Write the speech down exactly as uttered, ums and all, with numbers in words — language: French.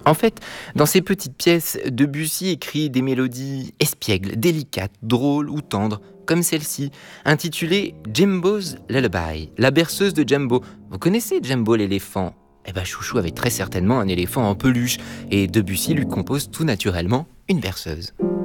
En fait, dans ces petites pièces, Debussy écrit des mélodies espiègles, délicates, drôles ou tendres, comme celle-ci, intitulée Jumbo's Lullaby, la berceuse de Jumbo. Vous connaissez Jumbo l'éléphant? Eh ben, Chouchou avait très certainement un éléphant en peluche, et Debussy lui compose tout naturellement une berceuse.